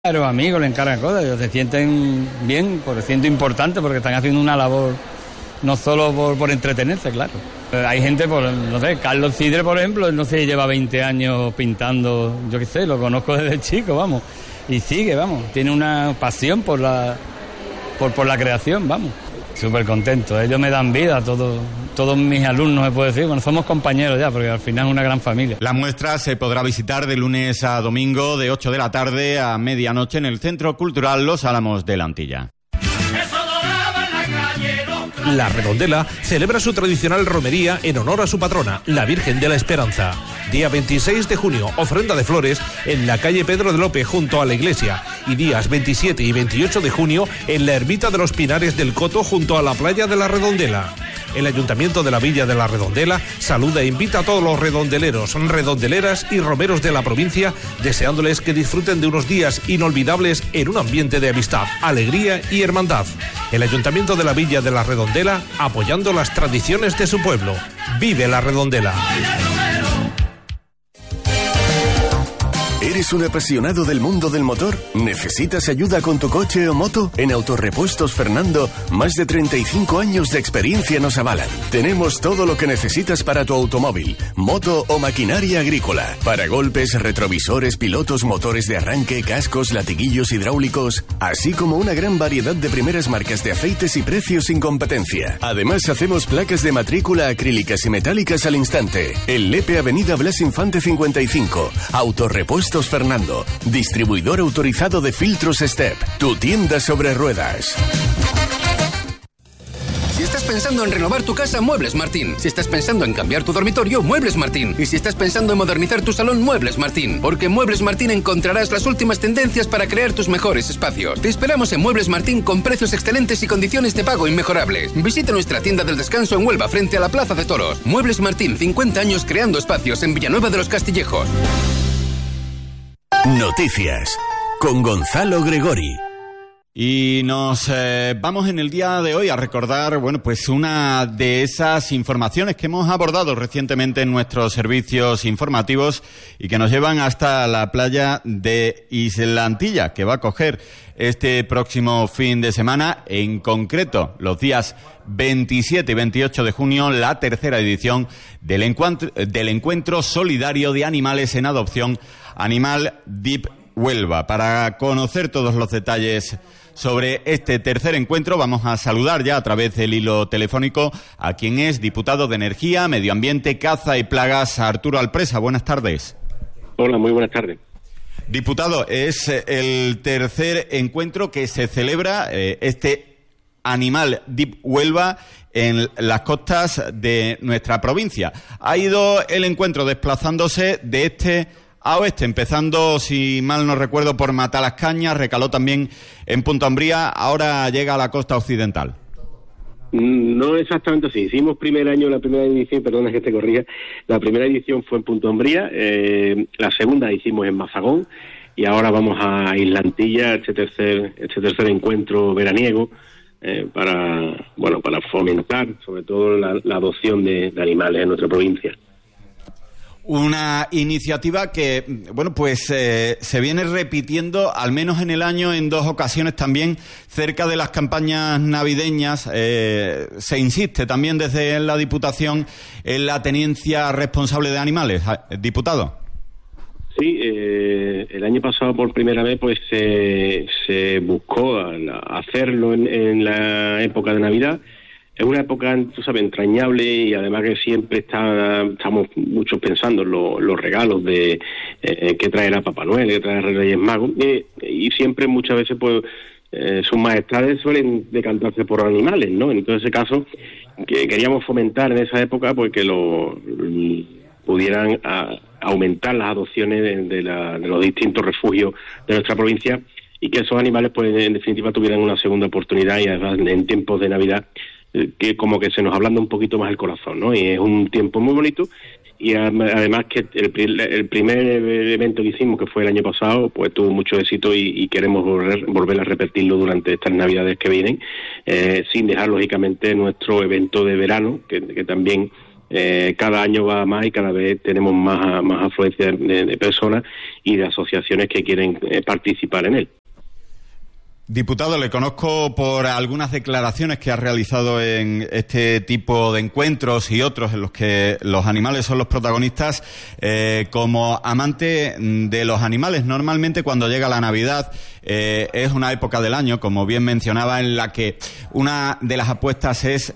A los amigos le encargan cosas, ellos se sienten bien, porque siento importante, porque están haciendo una labor no solo por entretenerse, claro. Hay gente, no sé, Carlos Cidre, por ejemplo, él no sé, lleva 20 años pintando, yo qué sé, lo conozco desde chico, vamos, y sigue, vamos, tiene una pasión por la creación, vamos. Súper contento, ellos me dan vida, todos mis alumnos, me puedo decir, bueno, somos compañeros ya, porque al final es una gran familia. La muestra se podrá visitar de lunes a domingo, de 8 de la tarde a medianoche en el Centro Cultural Los Álamos de la Antilla. La Redondela celebra su tradicional romería en honor a su patrona, la Virgen de la Esperanza. Día 26 de junio, ofrenda de flores en la calle Pedro de López junto a la iglesia. Y días 27 y 28 de junio en la ermita de los Pinares del Coto junto a la playa de la Redondela. El Ayuntamiento de la Villa de la Redondela saluda e invita a todos los redondeleros, redondeleras y romeros de la provincia, deseándoles que disfruten de unos días inolvidables en un ambiente de amistad, alegría y hermandad. El Ayuntamiento de la Villa de la Redondela apoyando las tradiciones de su pueblo. ¡Vive la Redondela! ¿Eres un apasionado del mundo del motor? ¿Necesitas ayuda con tu coche o moto? En Autorepuestos Fernando, más de 35 años de experiencia nos avalan. Tenemos todo lo que necesitas para tu automóvil, moto o maquinaria agrícola. Para golpes, retrovisores, pilotos, motores de arranque, cascos, latiguillos hidráulicos, así como una gran variedad de primeras marcas de aceites y precios sin competencia. Además, hacemos placas de matrícula acrílicas y metálicas al instante. En Lepe, Avenida Blas Infante 55. Autorepuestos Fernando, distribuidor autorizado de filtros Step, tu tienda sobre ruedas. Si estás pensando en renovar tu casa, Muebles Martín. Si estás pensando en cambiar tu dormitorio, Muebles Martín. Y si estás pensando en modernizar tu salón, Muebles Martín. Porque en Muebles Martín encontrarás las últimas tendencias para crear tus mejores espacios. Te esperamos en Muebles Martín con precios excelentes y condiciones de pago inmejorables. Visita nuestra tienda del descanso en Huelva frente a la Plaza de Toros. Muebles Martín, 50 años creando espacios en Villanueva de los Castillejos. Noticias con Gonzalo Gregori. Y nos vamos en el día de hoy a recordar, bueno, pues una de esas informaciones que hemos abordado recientemente en nuestros servicios informativos y que nos llevan hasta la playa de Isla Antilla, que va a acoger este próximo fin de semana, en concreto los días 27 y 28 de junio, la tercera edición del Encuentro Solidario de Animales en Adopción, Animal Deep Huelva. Para conocer todos los detalles sobre este tercer encuentro, vamos a saludar ya a través del hilo telefónico a quien es diputado de Energía, Medio Ambiente, Caza y Plagas, Arturo Alpresa. Buenas tardes. Hola, muy buenas tardes. Diputado, es el tercer encuentro que se celebra, este Animal Deep Huelva, en las costas de nuestra provincia. Ha ido el encuentro desplazándose de este a oeste, empezando, si mal no recuerdo, por Matalascañas, recaló también en Punta Umbría, ahora llega a la costa occidental. No exactamente así. Hicimos la primera edición, perdona que te corrija, la primera edición fue en Punta Umbría, la segunda hicimos en Mazagón y ahora vamos a Isla Antilla, este tercer encuentro veraniego, para fomentar sobre todo la adopción de animales en nuestra provincia. Una iniciativa que, bueno, pues se viene repitiendo, al menos en el año, en dos ocasiones también, cerca de las campañas navideñas. Se insiste también desde la Diputación en la tenencia responsable de animales. Diputado. Sí, el año pasado por primera vez pues se buscó hacerlo en la época de Navidad. Es una época, tú sabes, entrañable y además que siempre estamos muchos pensando en los regalos de qué traerá Papá Noel, qué traerá Reyes Magos, y siempre muchas veces pues sus majestades suelen decantarse por animales, ¿no? En todo ese caso, que queríamos fomentar en esa época pues que pudieran aumentar las adopciones de los distintos refugios de nuestra provincia y que esos animales pues en definitiva tuvieran una segunda oportunidad y además en tiempos de Navidad que como que se nos ablanda un poquito más el corazón, ¿no? Y es un tiempo muy bonito y además que el primer evento que hicimos, que fue el año pasado, pues tuvo mucho éxito y queremos volver a repetirlo durante estas Navidades que vienen, sin dejar lógicamente nuestro evento de verano, que también cada año va más y cada vez tenemos más afluencia de personas y de asociaciones que quieren participar en él. Diputado, le conozco por algunas declaraciones que ha realizado en este tipo de encuentros y otros en los que los animales son los protagonistas, como amante de los animales. Normalmente cuando llega la Navidad es una época del año, como bien mencionaba, en la que una de las apuestas es,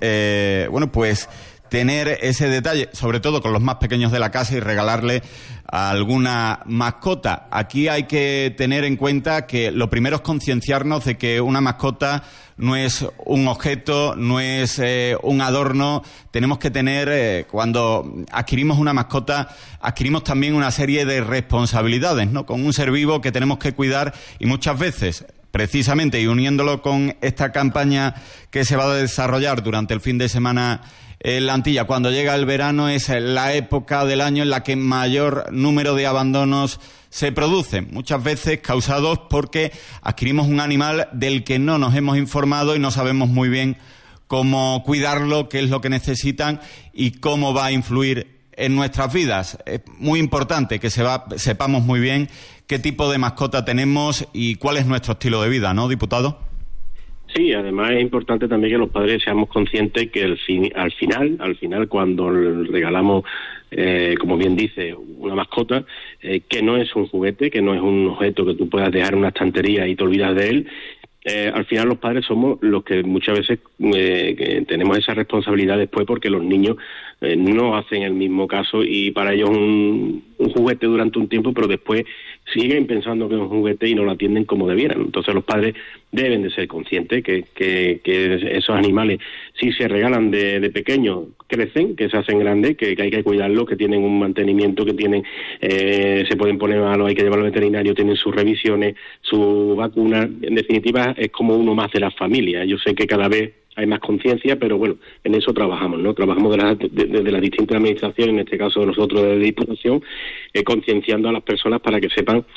tener ese detalle, sobre todo con los más pequeños de la casa, y regalarle a alguna mascota. Aquí hay que tener en cuenta que lo primero es concienciarnos de que una mascota no es un objeto, no es un adorno. Tenemos que tener, cuando adquirimos una mascota, adquirimos también una serie de responsabilidades, ¿no? Con un ser vivo que tenemos que cuidar, y muchas veces, precisamente, y uniéndolo con esta campaña que se va a desarrollar durante el fin de semana en la Antilla, cuando llega el verano, es la época del año en la que mayor número de abandonos se producen, muchas veces causados porque adquirimos un animal del que no nos hemos informado y no sabemos muy bien cómo cuidarlo, qué es lo que necesitan y cómo va a influir en nuestras vidas. Es muy importante que sepamos muy bien qué tipo de mascota tenemos y cuál es nuestro estilo de vida, ¿no, diputado? Sí, además es importante también que los padres seamos conscientes que al final, cuando regalamos, como bien dice, una mascota, que no es un juguete, que no es un objeto que tú puedas dejar en una estantería y te olvidas de él. Al final los padres somos los que muchas veces que tenemos esa responsabilidad después, porque los niños no hacen el mismo caso y para ellos un juguete durante un tiempo, pero después siguen pensando que es un juguete y no lo atienden como debieran. Entonces los padres deben de ser conscientes que esos animales, si se regalan de pequeños, crecen, que se hacen grandes, que hay que cuidarlos, que tienen un mantenimiento, que tienen se pueden poner malos, hay que llevarlo al veterinario, tienen sus revisiones, su vacuna. En definitiva, es como uno más de la familia. Yo sé que cada vez hay más conciencia, pero bueno, en eso trabajamos, ¿no? Trabajamos desde las distintas administraciones, en este caso nosotros de Diputación, concienciando a las personas para que sepan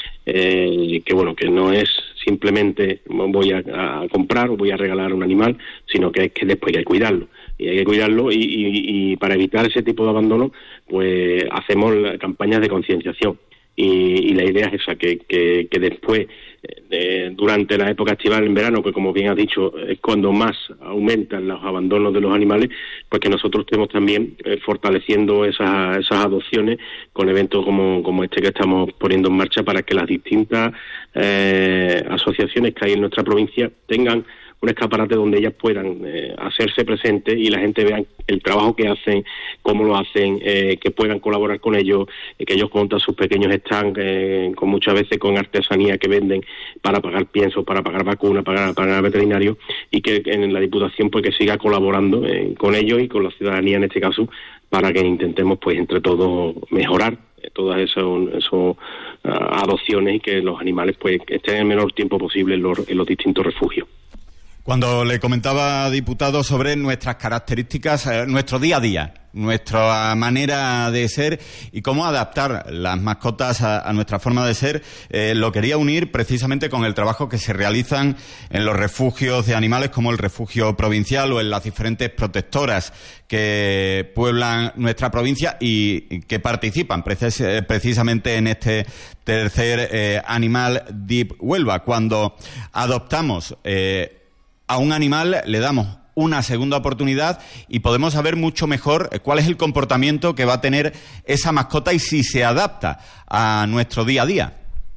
que no es simplemente voy a comprar o voy a regalar un animal, sino que es que después hay que cuidarlo. Y hay que cuidarlo y para evitar ese tipo de abandono, pues hacemos campañas de concienciación. Y la idea es esa, que después, durante la época estival, en verano, que como bien has dicho, es cuando más aumentan los abandonos de los animales, pues que nosotros estemos también fortaleciendo esas adopciones con eventos como este que estamos poniendo en marcha, para que las distintas asociaciones que hay en nuestra provincia tengan un escaparate donde ellas puedan hacerse presentes y la gente vea el trabajo que hacen, cómo lo hacen, que puedan colaborar con ellos, que ellos montan sus pequeños stands, con muchas veces con artesanía que venden para pagar piensos, para pagar vacunas, para pagar veterinarios, y que en la Diputación pues que siga colaborando con ellos y con la ciudadanía en este caso, para que intentemos pues entre todos mejorar todas esas adopciones y que los animales pues estén el menor tiempo posible en los distintos refugios. Cuando le comentaba, diputado, sobre nuestras características, nuestro día a día, nuestra manera de ser y cómo adaptar las mascotas a nuestra forma de ser, lo quería unir precisamente con el trabajo que se realizan en los refugios de animales, como el refugio provincial o en las diferentes protectoras que pueblan nuestra provincia y que participan precisamente en este tercer Animal Deep Huelva. Cuando adoptamos a un animal, le damos una segunda oportunidad y podemos saber mucho mejor cuál es el comportamiento que va a tener esa mascota y si se adapta a nuestro día a día.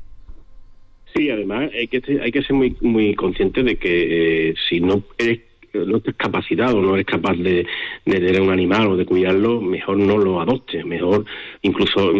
Sí, además hay que ser muy muy consciente de que si no estás capacitado, no eres capaz de tener un animal o de cuidarlo, mejor no lo adoptes, mejor incluso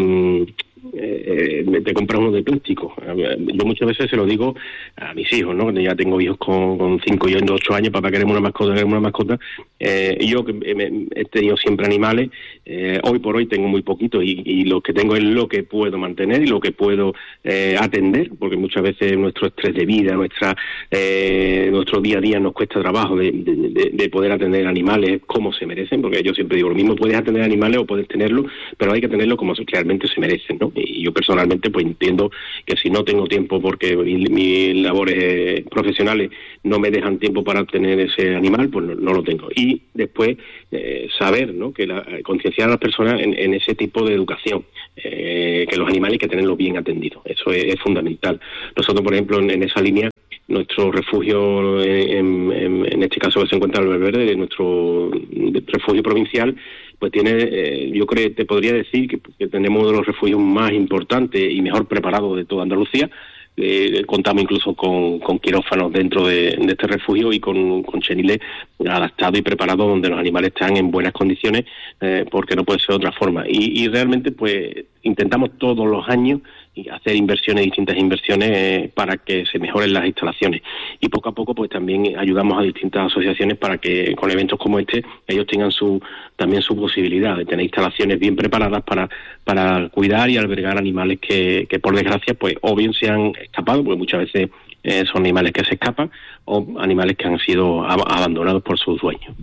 te compras uno de plástico. Yo muchas veces se lo digo a mis hijos, ¿no? Ya tengo hijos con 5 y 8 años, papá, queremos una mascota. Yo que he tenido siempre animales, hoy por hoy tengo muy poquito y lo que tengo es lo que puedo mantener y lo que puedo atender, porque muchas veces nuestro estrés de vida, nuestro día a día nos cuesta trabajo de poder atender animales como se merecen, porque yo siempre digo lo mismo, puedes atender animales o puedes tenerlos, pero hay que tenerlos como realmente se merecen, ¿no? ¿no? Y yo personalmente pues entiendo que si no tengo tiempo porque mis labores profesionales no me dejan tiempo para obtener ese animal, pues no lo tengo. Y después saber, ¿no?, que concienciar a las personas en ese tipo de educación, que los animales hay que tenerlos bien atendidos. Eso es fundamental. Nosotros, por ejemplo, en esa línea, nuestro refugio, en este caso que se encuentra en Valverde, nuestro refugio provincial, pues tiene, yo creo, te podría decir que tenemos uno de los refugios más importantes y mejor preparados de toda Andalucía. Contamos incluso con quirófanos dentro de este refugio y con cheniles adaptados y preparados donde los animales están en buenas condiciones, porque no puede ser de otra forma. Y realmente pues intentamos todos los años hacer distintas inversiones para que se mejoren las instalaciones, y poco a poco pues también ayudamos a distintas asociaciones para que con eventos como este ellos tengan también su posibilidad de tener instalaciones bien preparadas para cuidar y albergar animales que por desgracia pues o bien se han escapado, porque muchas veces son animales que se escapan, o animales que han sido abandonados por sus dueños.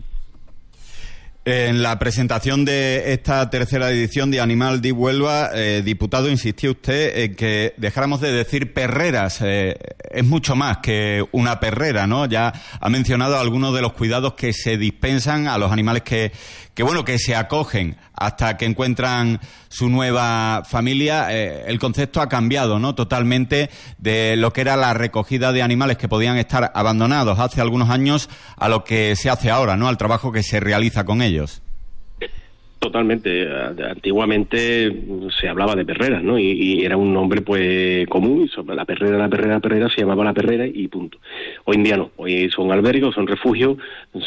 En la presentación de esta tercera edición de Animal de Huelva, diputado, insistía usted en que dejáramos de decir perreras. Es mucho más que una perrera, ¿no? Ya ha mencionado algunos de los cuidados que se dispensan a los animales que se acogen hasta que encuentran su nueva familia. El concepto ha cambiado, ¿no?, totalmente, de lo que era la recogida de animales que podían estar abandonados hace algunos años a lo que se hace ahora, ¿no?, al trabajo que se realiza con ellos. Totalmente. Antiguamente se hablaba de perreras, ¿no? Y era un nombre pues común, la perrera se llamaba la perrera y punto. Hoy en día no, hoy son albergues, son refugios,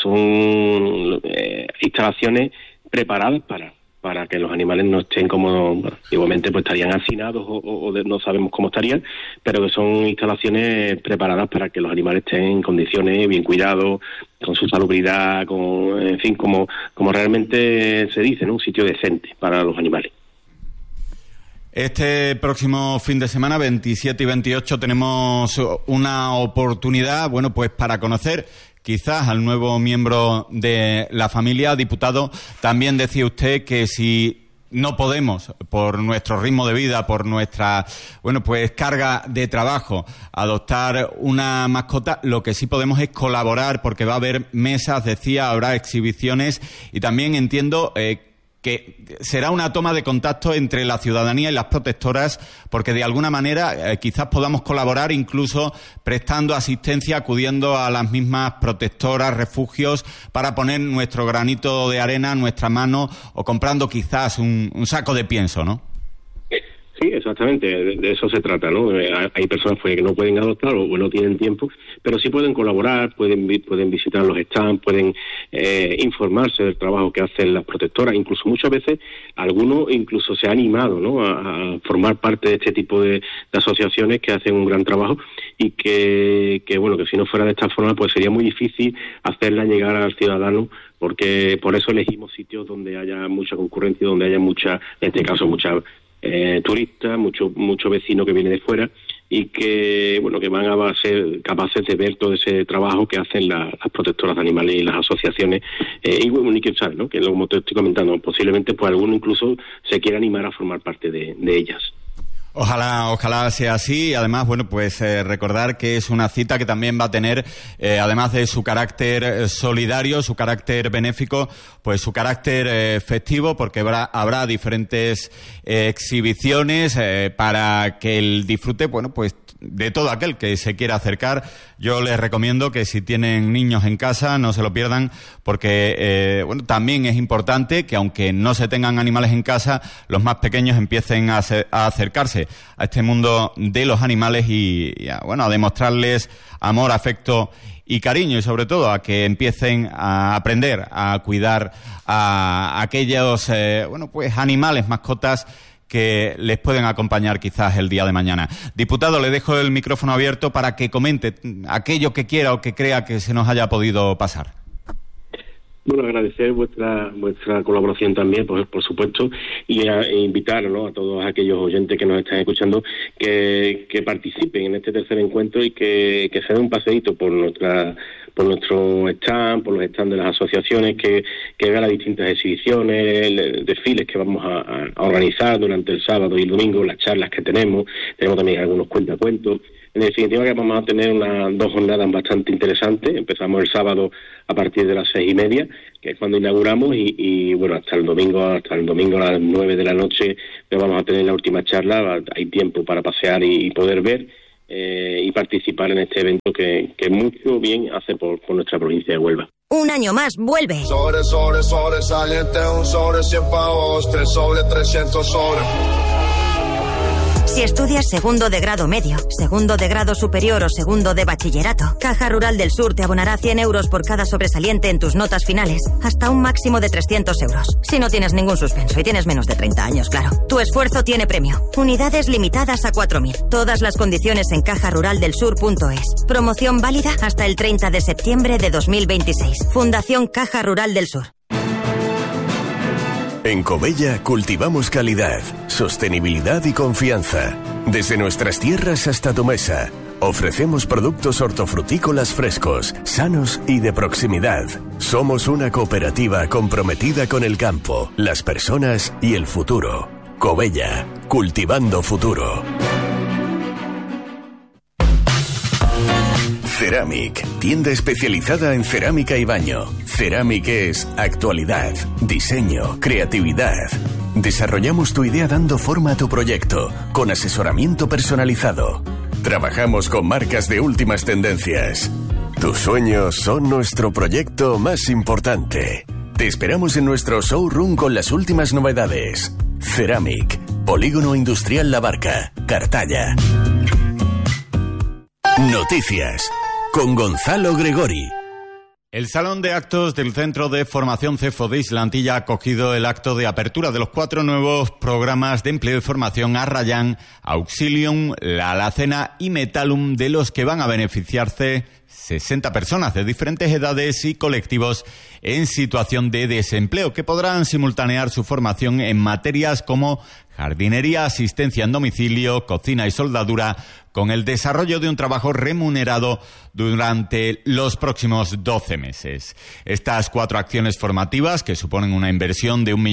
son instalaciones preparadas para que los animales no estén como antiguamente pues estarían hacinados o no sabemos cómo estarían, pero que son instalaciones preparadas para que los animales estén en condiciones, bien cuidados, con su salubridad, en fin, como realmente se dice, ¿no?, un sitio decente para los animales. Este próximo fin de semana, 27 y 28, tenemos una oportunidad, bueno, pues para conocer quizás al nuevo miembro de la familia. Diputado, también decía usted que si no podemos, por nuestro ritmo de vida, por nuestra, bueno, pues carga de trabajo, adoptar una mascota, lo que sí podemos es colaborar, porque va a haber mesas, decía, habrá exhibiciones, y también entiendo que será una toma de contacto entre la ciudadanía y las protectoras, porque de alguna manera quizás podamos colaborar incluso prestando asistencia, acudiendo a las mismas protectoras, refugios, para poner nuestro granito de arena, nuestra mano, o comprando quizás un saco de pienso, ¿no? Sí, exactamente, de eso se trata, ¿no? Hay personas pues, que no pueden adoptar o no tienen tiempo, pero sí pueden colaborar, pueden visitar los stands, pueden informarse del trabajo que hacen las protectoras. Incluso muchas veces algunos incluso se han animado, ¿no?, a formar parte de este tipo de asociaciones que hacen un gran trabajo, y que bueno, que si no fuera de esta forma pues sería muy difícil hacerla llegar al ciudadano, porque por eso elegimos sitios donde haya mucha concurrencia, donde haya mucha, en este caso mucha turistas, mucho vecino que viene de fuera, y que bueno, que van a ser capaces de ver todo ese trabajo que hacen las protectoras de animales y las asociaciones, y bueno, y quién sabe, ¿no?, que como te estoy comentando, posiblemente pues alguno incluso se quiera animar a formar parte de ellas. Ojalá sea así. Además, bueno, pues recordar que es una cita que también va a tener, además de su carácter solidario, su carácter benéfico, pues su carácter festivo, porque habrá diferentes exhibiciones para que el disfrute, bueno, pues de todo aquel que se quiera acercar. Yo les recomiendo que si tienen niños en casa no se lo pierdan, porque bueno, también es importante que aunque no se tengan animales en casa, los más pequeños empiecen a acercarse a este mundo de los animales y bueno, a demostrarles amor, afecto y cariño, y sobre todo a que empiecen a aprender a cuidar a aquellos bueno, pues animales, mascotas que les pueden acompañar quizás el día de mañana. Diputado, le dejo el micrófono abierto para que comente aquello que quiera o que crea que se nos haya podido pasar. Bueno, agradecer vuestra colaboración también, por supuesto, y invitar, ¿no?, a todos aquellos oyentes que nos están escuchando que participen en este tercer encuentro y que se den un paseíto por nuestro stand, por los stands de las asociaciones, que vean las distintas exhibiciones, desfiles que vamos a organizar durante el sábado y el domingo, las charlas que tenemos también algunos cuentacuentos. En definitiva, que vamos a tener 2 jornadas bastante interesantes. Empezamos el sábado a partir de las 6:30, que es cuando inauguramos, y bueno, hasta el domingo a las 9 de la noche vamos a tener la última charla. Hay tiempo para pasear y poder ver y participar en este evento que mucho bien hace por nuestra provincia de Huelva. Un año más vuelve. Sobresaliente, un sobre 100 pavos, 3 sobre 300 sobre. Si estudias segundo de grado medio, segundo de grado superior o segundo de bachillerato, Caja Rural del Sur te abonará 100 euros por cada sobresaliente en tus notas finales, hasta un máximo de 300 euros. Si no tienes ningún suspenso y tienes menos de 30 años, claro. Tu esfuerzo tiene premio. Unidades limitadas a 4.000. Todas las condiciones en cajaruraldelsur.es. Promoción válida hasta el 30 de septiembre de 2026. Fundación Caja Rural del Sur. En Covella cultivamos calidad, sostenibilidad y confianza. Desde nuestras tierras hasta tu mesa, ofrecemos productos hortofrutícolas frescos, sanos y de proximidad. Somos una cooperativa comprometida con el campo, las personas y el futuro. Covella, cultivando futuro. Ceramic, tienda especializada en cerámica y baño. Ceramic es actualidad, diseño, creatividad. Desarrollamos tu idea dando forma a tu proyecto, con asesoramiento personalizado. Trabajamos con marcas de últimas tendencias. Tus sueños son nuestro proyecto más importante. Te esperamos en nuestro showroom con las últimas novedades. Ceramic, Polígono Industrial La Barca, Cartaya. Noticias con Gonzalo Gregori. El Salón de Actos del Centro de Formación CEFO de Islantilla ha acogido el acto de apertura de los 4 nuevos programas de empleo y formación Arrayán, Auxilium, La Alacena y Metalum, de los que van a beneficiarse 60 personas de diferentes edades y colectivos en situación de desempleo, que podrán simultanear su formación en materias como jardinería, asistencia en domicilio, cocina y soldadura, con el desarrollo de un trabajo remunerado durante los próximos 12 meses. Estas 4 acciones formativas, que suponen una inversión de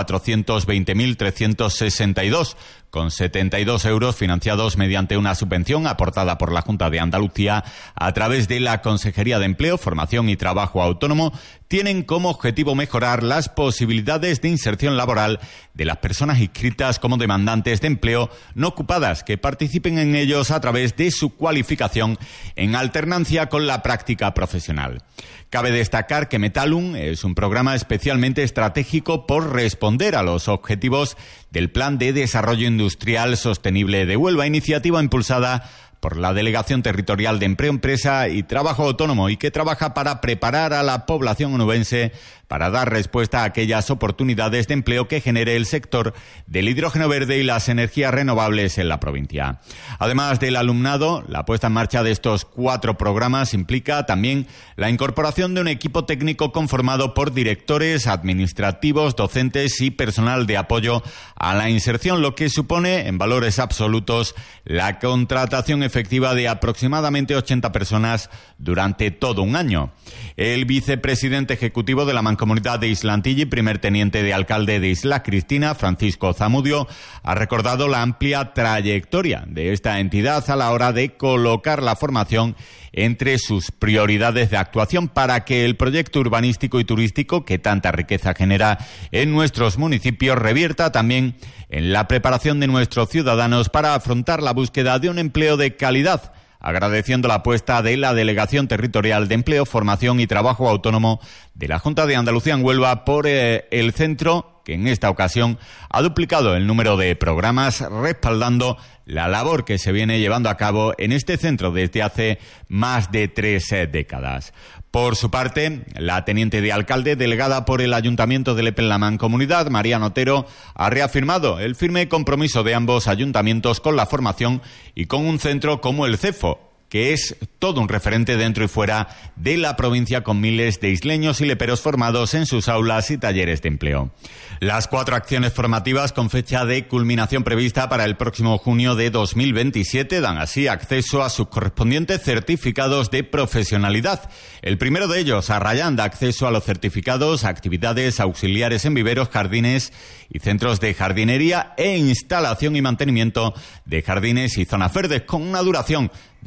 1.420.362,72 euros, financiados mediante una subvención aportada por la Junta de Andalucía a través de la Consejería de Empleo, Formación y Trabajo Autónomo, tienen como objetivo mejorar las posibilidades de inserción laboral de las personas inscritas como demandantes de empleo no ocupadas, que participen en ellos a través de su cualificación en alternancia con la práctica profesional. Cabe destacar que Metalum es un programa especialmente estratégico por responder a los objetivos del Plan de Desarrollo Industrial Sostenible de Huelva, iniciativa impulsada por la Delegación Territorial de Empleo, Empresa y Trabajo Autónomo, y que trabaja para preparar a la población onubense para dar respuesta a aquellas oportunidades de empleo que genere el sector del hidrógeno verde y las energías renovables en la provincia. Además del alumnado, la puesta en marcha de estos 4 programas implica también la incorporación de un equipo técnico conformado por directores, administrativos, docentes y personal de apoyo a la inserción, lo que supone, en valores absolutos, la contratación efectiva de aproximadamente 80 personas durante todo un año. El vicepresidente ejecutivo de la Mancomunidad de Islantilla y primer teniente de alcalde de Isla Cristina, Francisco Zamudio, ha recordado la amplia trayectoria de esta entidad a la hora de colocar la formación entre sus prioridades de actuación para que el proyecto urbanístico y turístico que tanta riqueza genera en nuestros municipios revierta también en la preparación de nuestros ciudadanos para afrontar la búsqueda de un empleo de calidad, agradeciendo la apuesta de la Delegación Territorial de Empleo, Formación y Trabajo Autónomo de la Junta de Andalucía en Huelva por el centro, que en esta ocasión ha duplicado el número de programas, respaldando la labor que se viene llevando a cabo en este centro desde hace más de 3 décadas. Por su parte, la teniente de alcalde, delegada por el Ayuntamiento de Lepe en la Mancomunidad, María Otero, ha reafirmado el firme compromiso de ambos ayuntamientos con la formación y con un centro como el CEFO, que es todo un referente dentro y fuera de la provincia, con miles de isleños y leperos formados en sus aulas y talleres de empleo. Las 4 acciones formativas con fecha de culminación prevista para el próximo junio de 2027 dan así acceso a sus correspondientes certificados de profesionalidad. El primero de ellos, Arrayán, da acceso a los certificados a actividades auxiliares en viveros, jardines y centros de jardinería e instalación y mantenimiento de jardines y zonas verdes, con una duración de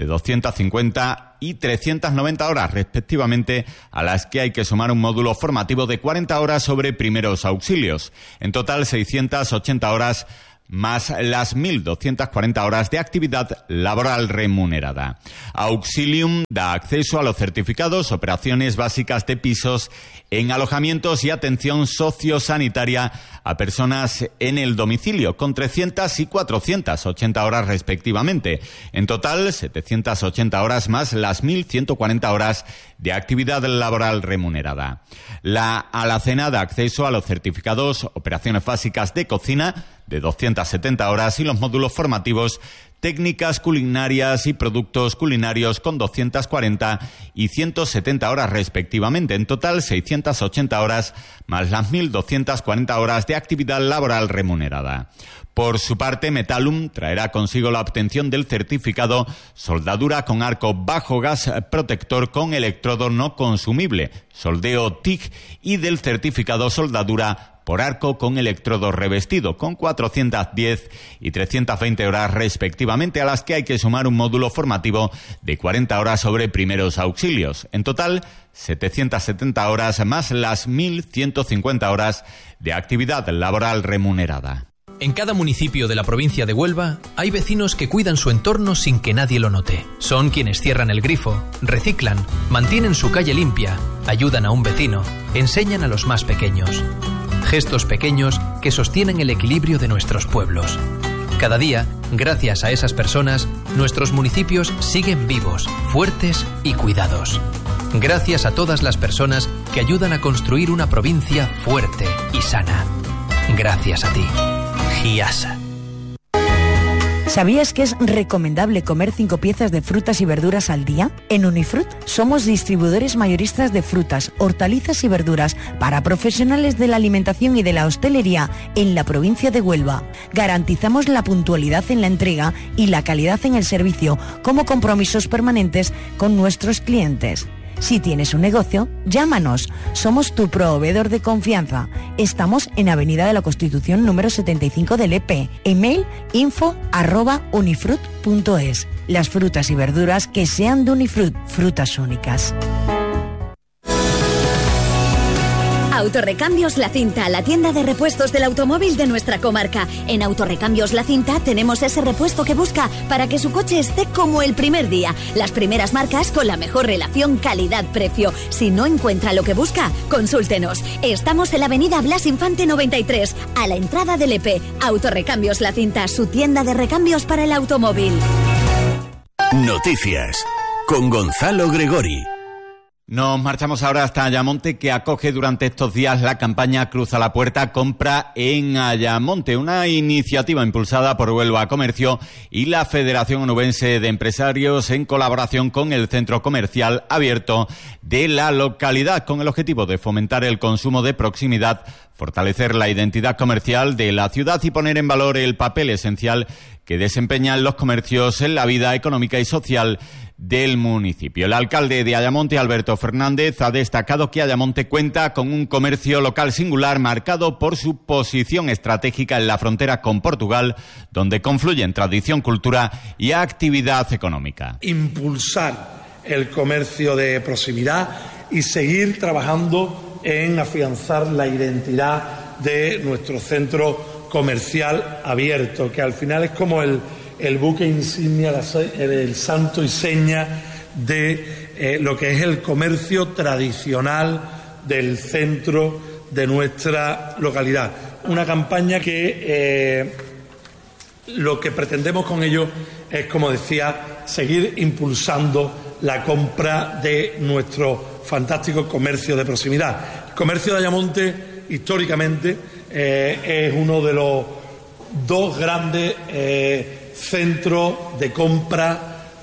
250 y 390 horas respectivamente, a las que hay que sumar un módulo formativo de 40 horas sobre primeros auxilios. En total, 680 horas más las 1.240 horas de actividad laboral remunerada. Auxilium da acceso a los certificados, operaciones básicas de pisos en alojamientos y atención sociosanitaria a personas en el domicilio, con 300 y 480 horas respectivamente. En total, 780 horas más las 1.140 horas de actividad laboral remunerada. La Alacena da acceso a los certificados, operaciones básicas de cocina, de 270 horas, y los módulos formativos técnicas culinarias y productos culinarios, con 240 y 170 horas respectivamente. En total, 680 horas más las 1.240 horas de actividad laboral remunerada. Por su parte, Metallum traerá consigo la obtención del certificado soldadura con arco bajo gas protector con electrodo no consumible, soldeo TIG, y del certificado soldadura por arco con electrodo revestido, con 410 y 320 horas respectivamente, a las que hay que sumar un módulo formativo de 40 horas sobre primeros auxilios. En total, 770 horas más las 1.150 horas de actividad laboral remunerada. En cada municipio de la provincia de Huelva hay vecinos que cuidan su entorno sin que nadie lo note. Son quienes cierran el grifo, reciclan, mantienen su calle limpia, ayudan a un vecino, enseñan a los más pequeños. Gestos pequeños que sostienen el equilibrio de nuestros pueblos. Cada día, gracias a esas personas, nuestros municipios siguen vivos, fuertes y cuidados. Gracias a todas las personas que ayudan a construir una provincia fuerte y sana. Gracias a ti. Giasa. ¿Sabías que es recomendable comer 5 piezas de frutas y verduras al día? En Unifrut somos distribuidores mayoristas de frutas, hortalizas y verduras para profesionales de la alimentación y de la hostelería en la provincia de Huelva. Garantizamos la puntualidad en la entrega y la calidad en el servicio como compromisos permanentes con nuestros clientes. Si tienes un negocio, llámanos. Somos tu proveedor de confianza. Estamos en Avenida de la Constitución número 75 del EP. Email info@unifrut.es. Las frutas y verduras que sean de Unifrut, frutas únicas. Autorrecambios La Cinta, la tienda de repuestos del automóvil de nuestra comarca. En Autorrecambios La Cinta tenemos ese repuesto que busca para que su coche esté como el primer día. Las primeras marcas con la mejor relación calidad-precio. Si no encuentra lo que busca, consúltenos. Estamos en la avenida Blas Infante 93, a la entrada del EP. Autorrecambios La Cinta, su tienda de recambios para el automóvil. Noticias con Gonzalo Gregori. Nos marchamos ahora hasta Ayamonte, que acoge durante estos días la campaña Cruza la Puerta, compra en Ayamonte, una iniciativa impulsada por Huelva Comercio y la Federación Onubense de Empresarios en colaboración con el Centro Comercial Abierto de la localidad, con el objetivo de fomentar el consumo de proximidad, fortalecer la identidad comercial de la ciudad y poner en valor el papel esencial que desempeñan los comercios en la vida económica y social del municipio. El alcalde de Ayamonte, Alberto Fernández, ha destacado que Ayamonte cuenta con un comercio local singular marcado por su posición estratégica en la frontera con Portugal, donde confluyen tradición, cultura y actividad económica. Impulsar el comercio de proximidad y seguir trabajando en afianzar la identidad de nuestro centro comercial abierto, que al final es como el buque insignia, el santo y seña de lo que es el comercio tradicional del centro de nuestra localidad. Una campaña que lo que pretendemos con ello es, como decía, seguir impulsando la compra de nuestro fantástico comercio de proximidad. El comercio de Ayamonte, históricamente, es uno de los dos grandes centros de compra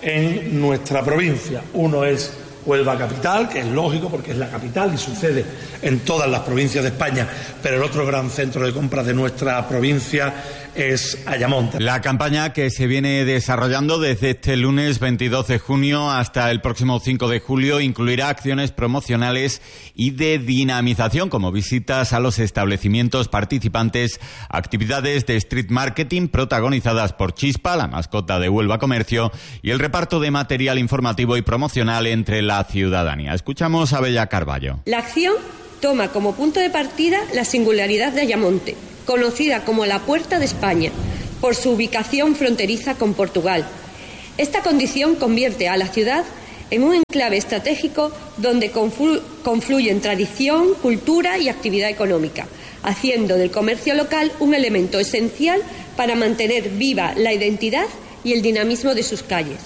en nuestra provincia. Uno es Huelva Capital, que es lógico porque es la capital y sucede en todas las provincias de España, pero el otro gran centro de compras de nuestra provincia es Ayamonte. La campaña que se viene desarrollando desde este lunes 22 de junio hasta el próximo 5 de julio incluirá acciones promocionales y de dinamización como visitas a los establecimientos participantes, actividades de street marketing protagonizadas por Chispa, la mascota de Huelva Comercio, y el reparto de material informativo y promocional entre la ciudadanía. Escuchamos a Bella Carballo. La acción toma como punto de partida la singularidad de Ayamonte, conocida como la Puerta de España, por su ubicación fronteriza con Portugal. Esta condición convierte a la ciudad en un enclave estratégico donde confluyen tradición, cultura y actividad económica, haciendo del comercio local un elemento esencial para mantener viva la identidad y el dinamismo de sus calles.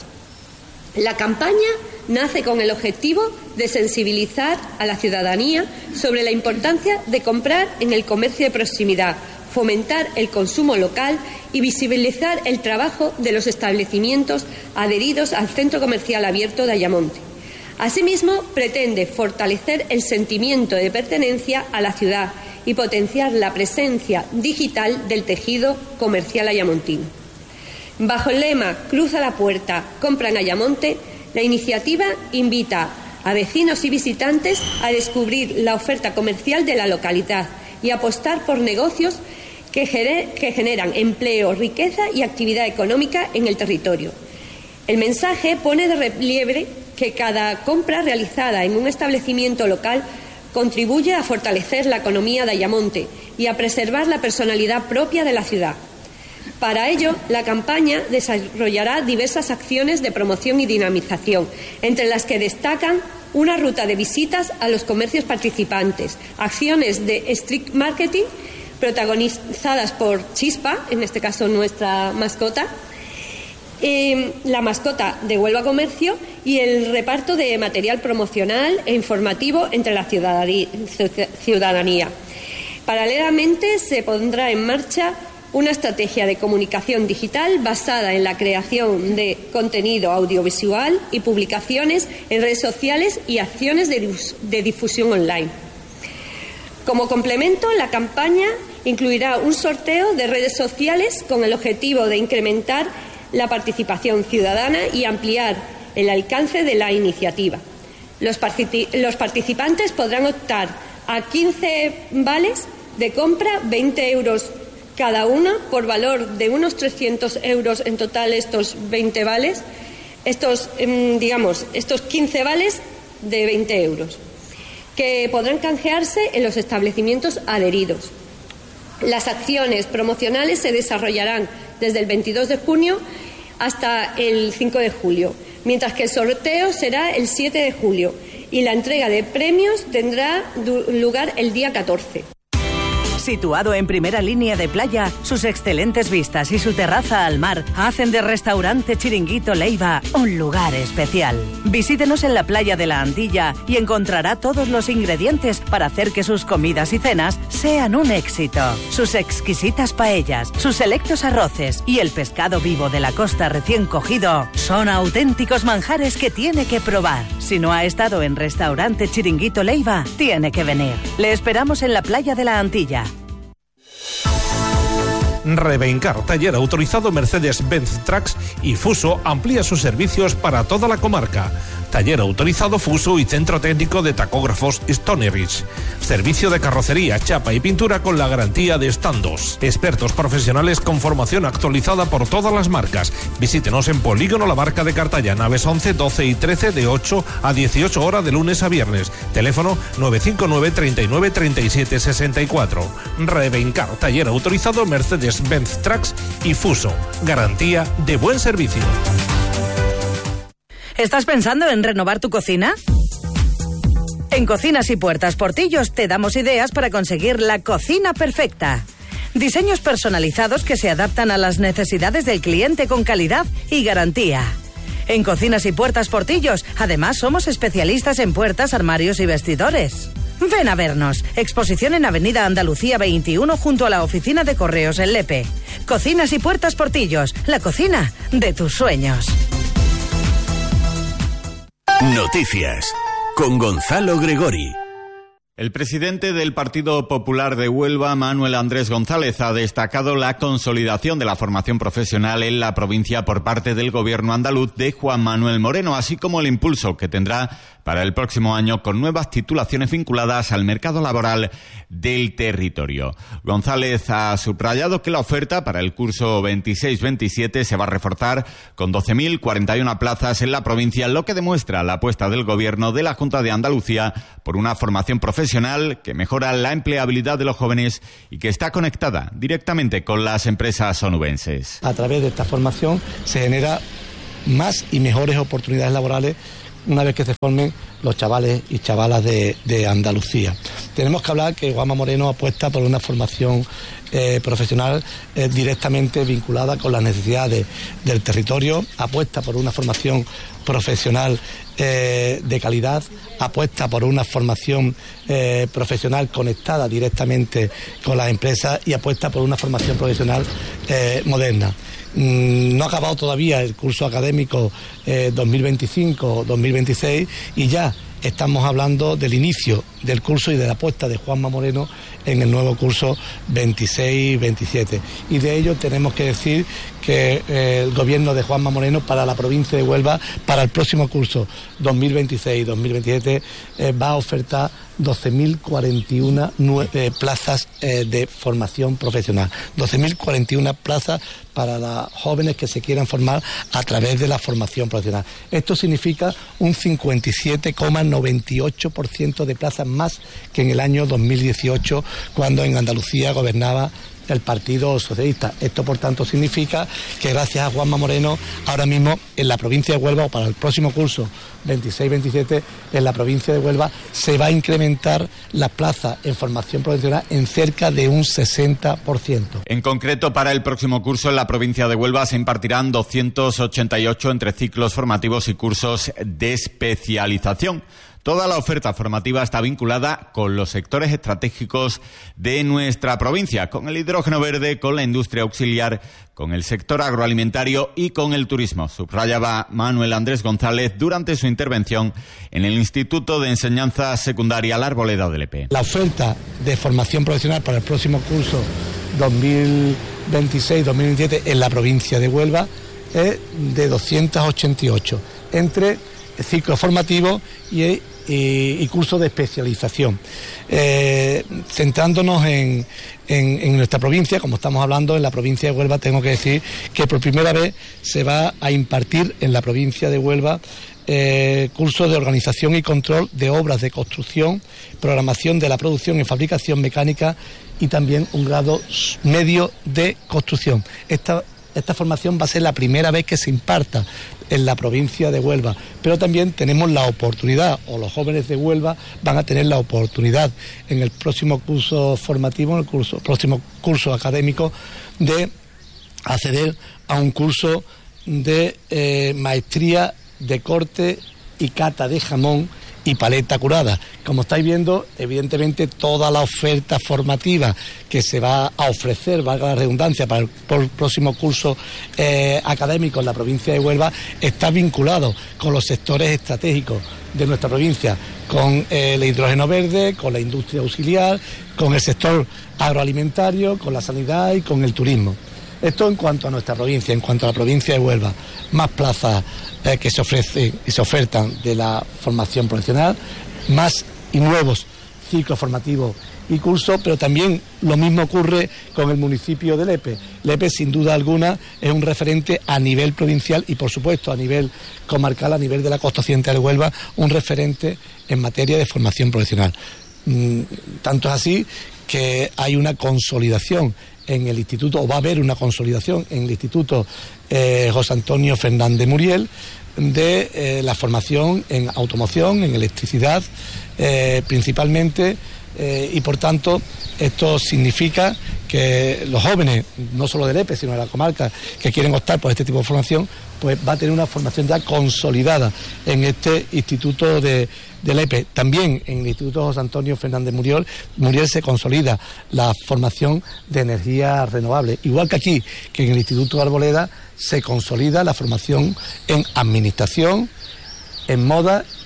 La campaña nace con el objetivo de sensibilizar a la ciudadanía sobre la importancia de comprar en el comercio de proximidad, fomentar el consumo local y visibilizar el trabajo de los establecimientos adheridos al Centro Comercial Abierto de Ayamonte. Asimismo, pretende fortalecer el sentimiento de pertenencia a la ciudad y potenciar la presencia digital del tejido comercial ayamontino. Bajo el lema Cruza la puerta, compra en Ayamonte, la iniciativa invita a vecinos y visitantes a descubrir la oferta comercial de la localidad y apostar por negocios que generan empleo, riqueza y actividad económica en el territorio. El mensaje pone de relieve que cada compra realizada en un establecimiento local contribuye a fortalecer la economía de Ayamonte y a preservar la personalidad propia de la ciudad. Para ello, la campaña desarrollará diversas acciones de promoción y dinamización, entre las que destacan una ruta de visitas a los comercios participantes, acciones de street marketing protagonizadas por Chispa, en este caso nuestra mascota, la mascota de Huelva Comercio, y el reparto de material promocional e informativo entre la ciudadanía. Paralelamente, se pondrá en marcha una estrategia de comunicación digital basada en la creación de contenido audiovisual y publicaciones en redes sociales y acciones de difusión online. Como complemento, la campaña incluirá un sorteo de redes sociales con el objetivo de incrementar la participación ciudadana y ampliar el alcance de la iniciativa. Los participantes podrán optar a 15 vales de compra, 20 euros cada uno, por valor de unos 300 euros en total estos 20 vales, estos 15 vales de 20 euros, que podrán canjearse en los establecimientos adheridos. Las acciones promocionales se desarrollarán desde el 22 de junio hasta el 5 de julio, mientras que el sorteo será el 7 de julio y la entrega de premios tendrá lugar el día 14. Situado en primera línea de playa, sus excelentes vistas y su terraza al mar hacen de Restaurante Chiringuito Leiva un lugar especial. Visítenos en la playa de la Antilla y encontrará todos los ingredientes para hacer que sus comidas y cenas sean un éxito. Sus exquisitas paellas, sus selectos arroces y el pescado vivo de la costa recién cogido son auténticos manjares que tiene que probar. Si no ha estado en Restaurante Chiringuito Leiva, tiene que venir. Le esperamos en la playa de la Antilla. Revencar, taller autorizado Mercedes-Benz Trucks y Fuso amplía sus servicios para toda la comarca. Taller autorizado Fuso y Centro Técnico de Tacógrafos Stonerich. Servicio de carrocería, chapa y pintura con la garantía de Standos. Expertos profesionales con formación actualizada por todas las marcas. Visítenos en Polígono La Barca de Cartaya, naves 11, 12 y 13 de 8 a 18 horas de lunes a viernes. Teléfono 959 39 37 64. Revencar, taller autorizado Mercedes-Benz Trucks y Fuso. Garantía de buen servicio. ¿Estás pensando en renovar tu cocina? En Cocinas y Puertas Portillos te damos ideas para conseguir la cocina perfecta. Diseños personalizados que se adaptan a las necesidades del cliente con calidad y garantía. En Cocinas y Puertas Portillos, además, somos especialistas en puertas, armarios y vestidores. Ven a vernos. Exposición en Avenida Andalucía 21 junto a la oficina de correos en Lepe. Cocinas y Puertas Portillos, la cocina de tus sueños. Noticias con Gonzalo Gregori. El presidente del Partido Popular de Huelva, Manuel Andrés González, ha destacado la consolidación de la formación profesional en la provincia por parte del gobierno andaluz de Juan Manuel Moreno, así como el impulso que tendrá para el próximo año con nuevas titulaciones vinculadas al mercado laboral del territorio. González ha subrayado que la oferta para el curso 26-27 se va a reforzar con 12.041 plazas en la provincia, lo que demuestra la apuesta del gobierno de la Junta de Andalucía por una formación profesional que mejora la empleabilidad de los jóvenes y que está conectada directamente con las empresas onubenses. A través de esta formación se genera más y mejores oportunidades laborales una vez que se formen los chavales y chavalas de Andalucía. Tenemos que hablar que Juanma Moreno apuesta por una formación profesional directamente vinculada con las necesidades del territorio, apuesta por una formación profesional de calidad, apuesta por una formación profesional conectada directamente con las empresas y apuesta por una formación profesional moderna. No ha acabado todavía el curso académico 2025-2026 y ya estamos hablando del inicio del curso y de la apuesta de Juanma Moreno en el nuevo curso 26-27. Y de ello tenemos que decir que el gobierno de Juanma Moreno para la provincia de Huelva, para el próximo curso 2026-2027, va a ofertar 12.041 plazas de formación profesional. 12.041 plazas para los jóvenes que se quieran formar a través de la formación profesional. Esto significa un 57,98% de plazas más que en el año 2018, cuando en Andalucía gobernaba el Partido Socialista. Esto, por tanto, significa que gracias a Juanma Moreno, ahora mismo en la provincia de Huelva, o para el próximo curso 26-27, en la provincia de Huelva se va a incrementar las plazas en formación profesional en cerca de un 60%. En concreto, para el próximo curso en la provincia de Huelva se impartirán 288 entre ciclos formativos y cursos de especialización. Toda la oferta formativa está vinculada con los sectores estratégicos de nuestra provincia, con el hidrógeno verde, con la industria auxiliar, con el sector agroalimentario y con el turismo, subrayaba Manuel Andrés González durante su intervención en el Instituto de Enseñanza Secundaria La Arboleda de Lepe. La oferta de formación profesional para el próximo curso 2026-2027 en la provincia de Huelva es de 288, entre ciclos formativos y cursos de especialización. Centrándonos en nuestra provincia, como estamos hablando, en la provincia de Huelva, tengo que decir que por primera vez se va a impartir en la provincia de Huelva cursos de organización y control de obras de construcción, programación de la producción y fabricación mecánica y también un grado medio de construcción. Esta formación va a ser la primera vez que se imparta en la provincia de Huelva, pero también tenemos la oportunidad, o los jóvenes de Huelva van a tener la oportunidad en el próximo curso formativo, en el próximo curso académico, de acceder a un curso de maestría de corte y cata de jamón y paleta curada. Como estáis viendo, evidentemente toda la oferta formativa que se va a ofrecer, valga la redundancia, para el próximo curso académico en la provincia de Huelva está vinculado con los sectores estratégicos de nuestra provincia, con el hidrógeno verde, con la industria auxiliar, con el sector agroalimentario, con la sanidad y con el turismo. Esto en cuanto a nuestra provincia. En cuanto a la provincia de Huelva, más plazas que se ofrecen y se ofertan de la formación profesional, más y nuevos ciclos formativos y cursos, pero también lo mismo ocurre con el municipio de Lepe. Lepe, sin duda alguna, es un referente a nivel provincial y, por supuesto, a nivel comarcal, a nivel de la costa occidental de Huelva, un referente en materia de formación profesional. Tanto es así que hay una consolidación en el instituto, o va a haber una consolidación en el Instituto José Antonio Fernández Muriel, de la formación en automoción, en electricidad, principalmente, y por tanto esto significa que los jóvenes, no solo de Lepe, sino de la comarca, que quieren optar por este tipo de formación, pues va a tener una formación ya consolidada en este instituto de Lepe. También en el Instituto José Antonio Fernández Muriel se consolida la formación de energías renovables, igual que aquí, que en el Instituto de Arboleda se consolida la formación en administración, en moda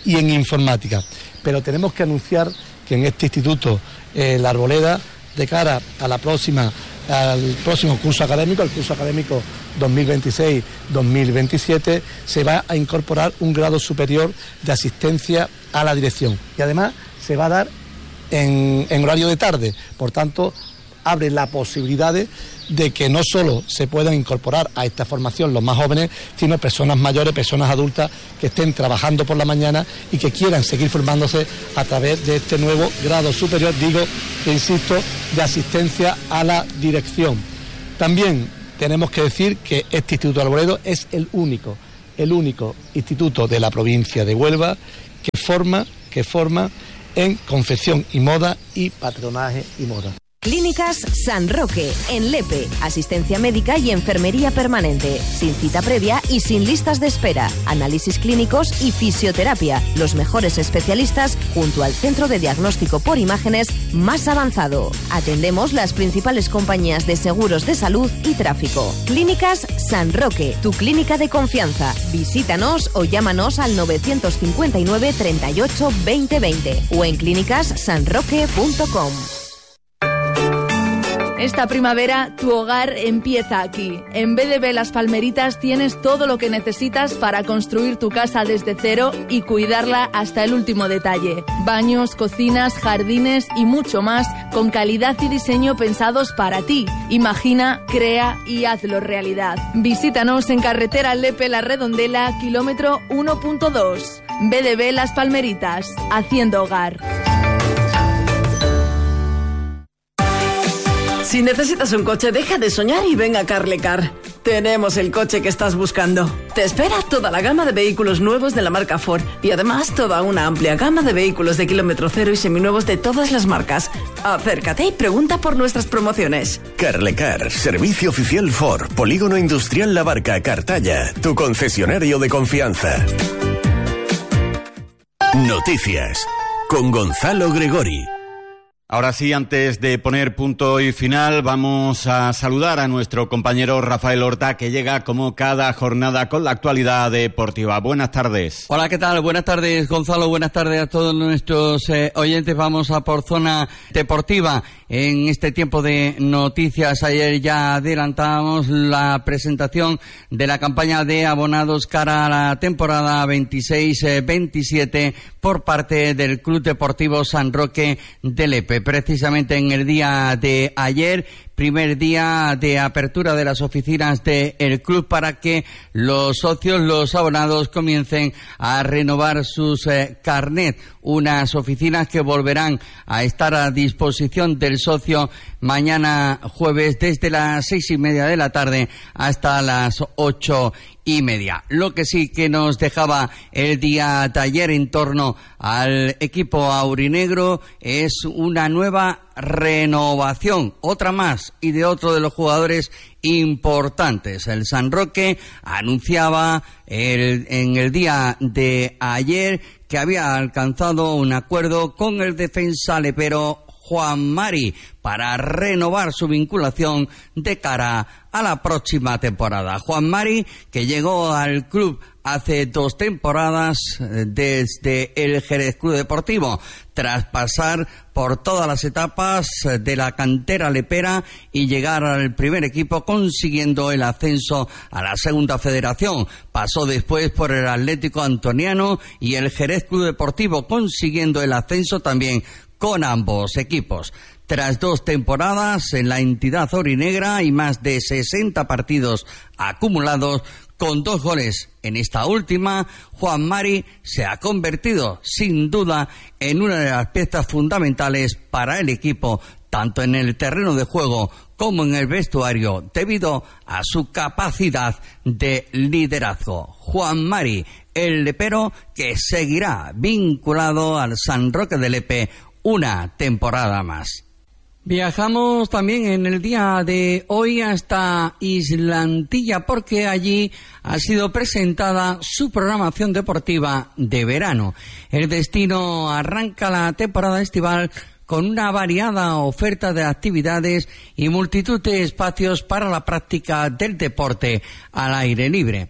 y en informática. Pero tenemos que anunciar que en este instituto, La Arboleda, de cara a al próximo curso académico, el curso académico 2026-2027, se va a incorporar un grado superior de asistencia a la dirección. Y además se va a dar en horario de tarde. Por tanto, abre la posibilidad de que no solo se puedan incorporar a esta formación los más jóvenes, sino personas mayores, personas adultas que estén trabajando por la mañana y que quieran seguir formándose a través de este nuevo grado superior, insisto, de asistencia a la dirección. También tenemos que decir que este Instituto de Arboledo es el único instituto de la provincia de Huelva que forma en confección y moda y patronaje y moda. Clínicas San Roque, en Lepe. Asistencia médica y enfermería permanente, sin cita previa y sin listas de espera. Análisis clínicos y fisioterapia. Los mejores especialistas junto al centro de diagnóstico por imágenes más avanzado. Atendemos las principales compañías de seguros de salud y tráfico. Clínicas San Roque, tu clínica de confianza. Visítanos o llámanos al 959 38 2020 o en clínicassanroque.com. Esta primavera, tu hogar empieza aquí. En BDB Las Palmeritas tienes todo lo que necesitas para construir tu casa desde cero y cuidarla hasta el último detalle. Baños, cocinas, jardines y mucho más con calidad y diseño pensados para ti. Imagina, crea y hazlo realidad. Visítanos en carretera Lepe La Redondela, kilómetro 1.2. BDB Las Palmeritas, haciendo hogar. Si necesitas un coche, deja de soñar y ven a Carlecar. Tenemos el coche que estás buscando. Te espera toda la gama de vehículos nuevos de la marca Ford y además toda una amplia gama de vehículos de kilómetro cero y seminuevos de todas las marcas. Acércate y pregunta por nuestras promociones. Carlecar, servicio oficial Ford, Polígono Industrial La Barca, Cartaya, tu concesionario de confianza. Noticias con Gonzalo Gregori. Ahora sí, antes de poner punto y final, vamos a saludar a nuestro compañero Rafael Horta, que llega como cada jornada con la actualidad deportiva. Buenas tardes. Hola, ¿qué tal? Buenas tardes, Gonzalo. Buenas tardes a todos nuestros oyentes. Vamos a por zona deportiva. En este tiempo de noticias, ayer ya adelantábamos la presentación de la campaña de abonados cara a la temporada 26-27 por parte del Club Deportivo San Roque de Lepe. Precisamente en el día de ayer, primer día de apertura de las oficinas del club para que los socios, los abonados, comiencen a renovar sus carnet. Unas oficinas que volverán a estar a disposición del socio mañana jueves desde las 6:30 de la tarde hasta las 8:30. Lo que sí que nos dejaba el día de ayer en torno al equipo aurinegro es una nueva renovación, otra más, y de otro de los jugadores importantes. El San Roque anunciaba en el día de ayer que había alcanzado un acuerdo con el defensa lepero Juan Mari para renovar su vinculación de cara a la próxima temporada. Juan Mari, que llegó al club hace 2 temporadas desde el Jerez Club Deportivo, tras pasar por todas las etapas de la cantera lepera y llegar al primer equipo consiguiendo el ascenso a la segunda federación. Pasó después por el Atlético Antoniano y el Jerez Club Deportivo consiguiendo el ascenso también con ambos equipos. Tras 2 temporadas en la entidad orinegra y más de 60 partidos acumulados, con 2 goles en esta última, Juan Mari se ha convertido, sin duda, en una de las piezas fundamentales para el equipo, tanto en el terreno de juego como en el vestuario, debido a su capacidad de liderazgo. Juan Mari, el lepero, que seguirá vinculado al San Roque de Lepe una temporada más. Viajamos también en el día de hoy hasta Islantilla porque allí ha sido presentada su programación deportiva de verano. El destino arranca la temporada estival con una variada oferta de actividades y multitud de espacios para la práctica del deporte al aire libre.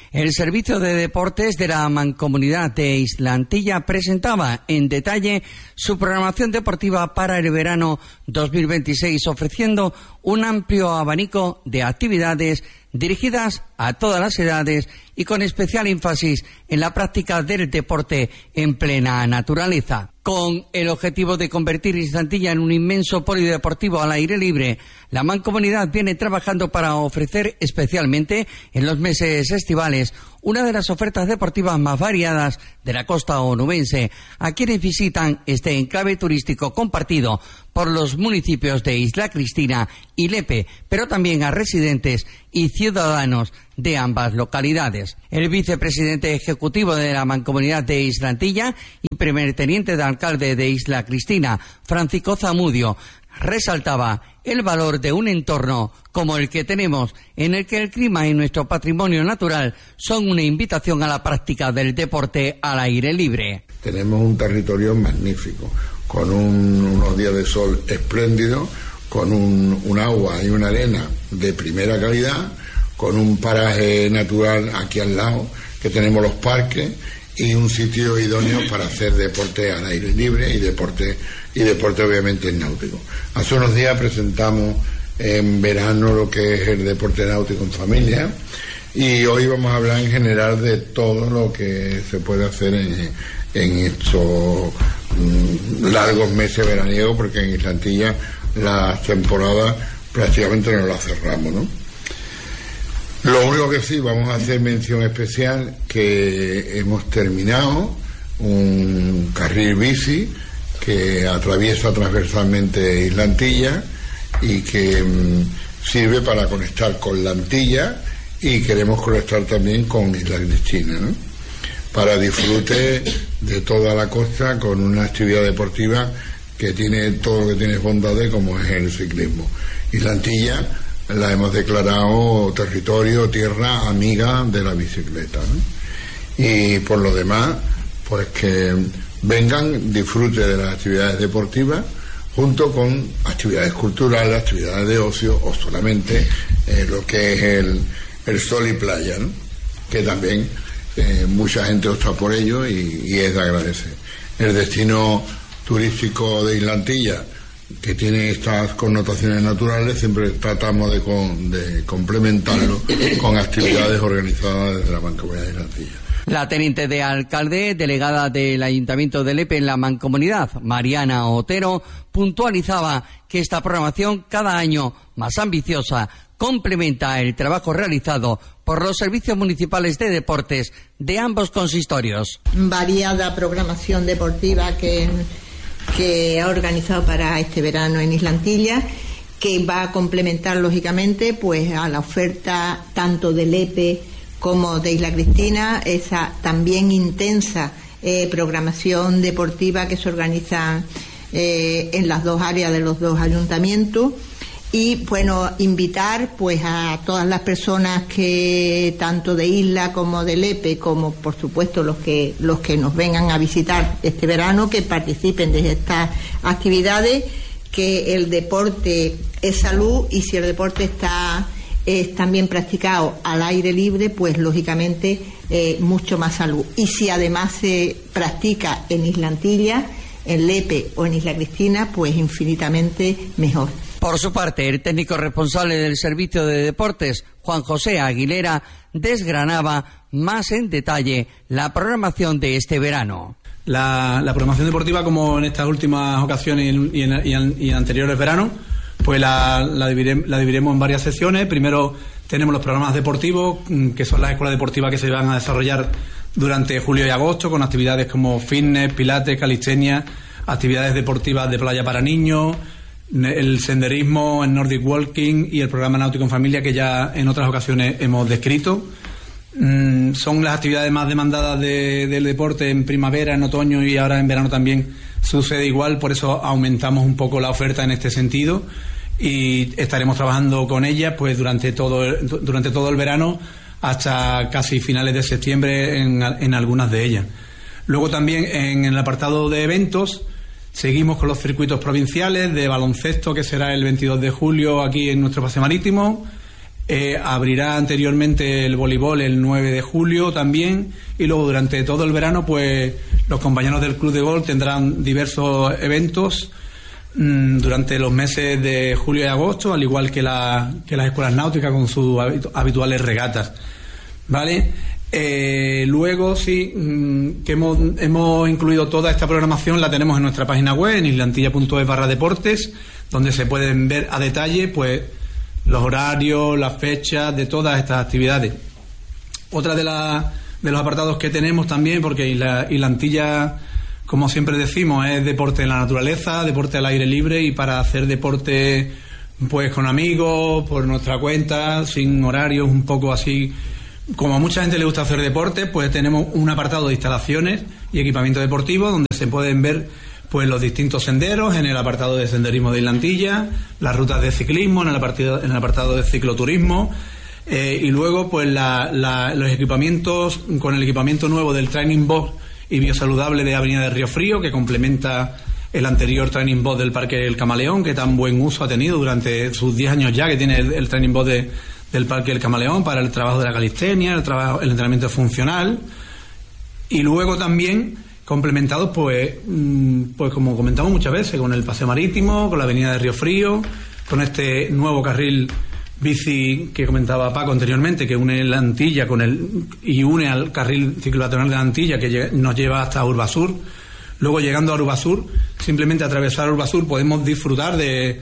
El Servicio de Deportes de la Mancomunidad de Islantilla presentaba en detalle su programación deportiva para el verano 2026, ofreciendo un amplio abanico de actividades dirigidas a todas las edades y con especial énfasis en la práctica del deporte en plena naturaleza. Con el objetivo de convertir Islantilla en un inmenso polideportivo al aire libre, la Mancomunidad viene trabajando para ofrecer especialmente en los meses estivales una de las ofertas deportivas más variadas de la costa onubense a quienes visitan este enclave turístico compartido por los municipios de Isla Cristina y Lepe, pero también a residentes y ciudadanos de ambas localidades. El vicepresidente ejecutivo de la Mancomunidad de Islantilla y primer teniente de alcalde de Isla Cristina, Francisco Zamudio, resaltaba el valor de un entorno como el que tenemos, en el que el clima y nuestro patrimonio natural son una invitación a la práctica del deporte al aire libre. Tenemos un territorio magnífico, con unos días de sol espléndidos, con un agua y una arena de primera calidad, con un paraje natural aquí al lado, que tenemos los parques, y un sitio idóneo para hacer deporte al aire libre y deporte obviamente náutico. Hace unos días presentamos en verano lo que es el deporte náutico en familia, y hoy vamos a hablar en general de todo lo que se puede hacer en estos largos meses veraniegos, porque en Islantilla las temporadas prácticamente nos las cerramos, ¿no? Lo único que sí, vamos a hacer mención especial que hemos terminado un carril bici que atraviesa transversalmente Islantilla y que sirve para conectar con la Antilla, y queremos conectar también con Isla Cristina, ¿no? Para disfrute de toda la costa, con una actividad deportiva que tiene todo lo que tiene bondades, como es el ciclismo. Islantilla la hemos declarado territorio, tierra amiga de la bicicleta, ¿no? Y por lo demás, pues que vengan, disfruten de las actividades deportivas junto con actividades culturales, actividades de ocio, o solamente lo que es el sol y playa, ¿no? Que también mucha gente opta por ello y es de agradecer. El destino turístico de Islantilla, que tiene estas connotaciones naturales, siempre tratamos de complementarlo con actividades organizadas desde la Mancomunidad de Islantilla. La teniente de alcalde, delegada del Ayuntamiento de Lepe en la Mancomunidad, Mariana Otero, puntualizaba que esta programación, cada año más ambiciosa, complementa el trabajo realizado por los servicios municipales de deportes de ambos consistorios. Variada programación deportiva que ha organizado para este verano en Islantilla, que va a complementar lógicamente pues a la oferta tanto de Lepe como de Isla Cristina, esa también intensa programación deportiva que se organiza en las dos áreas de los dos ayuntamientos. Y bueno, invitar pues a todas las personas que tanto de Isla como de Lepe, como por supuesto los que nos vengan a visitar este verano, que participen de estas actividades, que el deporte es salud, y si el deporte es también practicado al aire libre, pues lógicamente mucho más salud. Y si además se practica en Islantilla, en Lepe o en Isla Cristina, pues infinitamente mejor. Por su parte, el técnico responsable del Servicio de Deportes, Juan José Aguilera, desgranaba más en detalle la programación de este verano. La programación deportiva, como en estas últimas ocasiones y en anteriores veranos, pues la dividiremos en varias secciones. Primero tenemos los programas deportivos, que son las escuelas deportivas que se van a desarrollar durante julio y agosto, con actividades como fitness, pilates, calistenia, actividades deportivas de playa para niños, el senderismo, el Nordic Walking y el programa náutico en familia, que ya en otras ocasiones hemos descrito. Son las actividades más demandadas del deporte en primavera, en otoño, y ahora en verano también sucede igual. Por eso aumentamos un poco la oferta en este sentido, y estaremos trabajando con ellas pues durante todo el verano hasta casi finales de septiembre en algunas de ellas. Luego también en el apartado de eventos seguimos con los circuitos provinciales de baloncesto, que será el 22 de julio aquí en nuestro paseo marítimo. Abrirá anteriormente el voleibol el 9 de julio también, y luego durante todo el verano pues los compañeros del Club de Golf tendrán diversos eventos durante los meses de julio y agosto, al igual que las escuelas náuticas con sus habituales regatas, ¿vale? Luego sí, que hemos incluido toda esta programación, la tenemos en nuestra página web, en islantilla.es/deportes, donde se pueden ver a detalle pues los horarios, las fechas de todas estas actividades. Otra de los apartados que tenemos también, porque Islantilla, como siempre decimos, es deporte en la naturaleza, deporte al aire libre, y para hacer deporte pues con amigos, por nuestra cuenta, sin horarios, un poco así, como a mucha gente le gusta hacer deporte, pues tenemos un apartado de instalaciones y equipamiento deportivo donde se pueden ver pues los distintos senderos en el apartado de senderismo de Islantilla, las rutas de ciclismo en el apartado de cicloturismo, y luego pues los equipamientos, con el equipamiento nuevo del Training Box y biosaludable de Avenida de Río Frío, que complementa el anterior Training Box del Parque El Camaleón, que tan buen uso ha tenido durante sus 10 años ya que tiene el Training Box del Parque El Camaleón para el trabajo de la calistenia, el entrenamiento funcional. Y luego también complementados pues como comentamos muchas veces, con el paseo marítimo, con la Avenida de Río Frío, con este nuevo carril bici que comentaba Paco anteriormente, que une la Antilla y une al carril ciclopeatonal de la Antilla, que nos lleva hasta Urbasur. Luego, llegando a Urbasur, simplemente atravesar Urbasur podemos disfrutar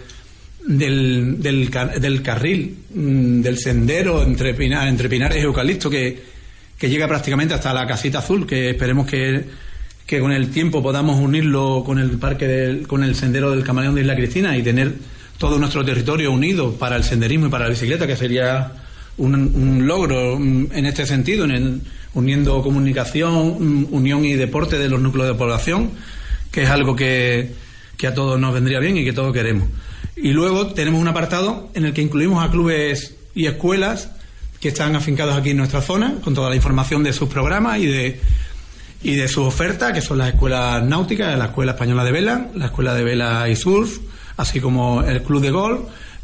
del carril, del sendero entre pinares y eucalipto, que llega prácticamente hasta la Casita Azul, que esperemos que con el tiempo podamos unirlo con el con el sendero del Camaleón de Isla Cristina y tener todo nuestro territorio unido para el senderismo y para la bicicleta, que sería un logro en este sentido, uniendo comunicación, unión y deporte de los núcleos de población, que es algo que a todos nos vendría bien y que todos queremos. Y luego tenemos un apartado en el que incluimos a clubes y escuelas que están afincados aquí en nuestra zona, con toda la información de sus programas y de sus ofertas, que son las escuelas náuticas, la Escuela Española de Vela, la Escuela de Vela y Surf, así como el Club de Golf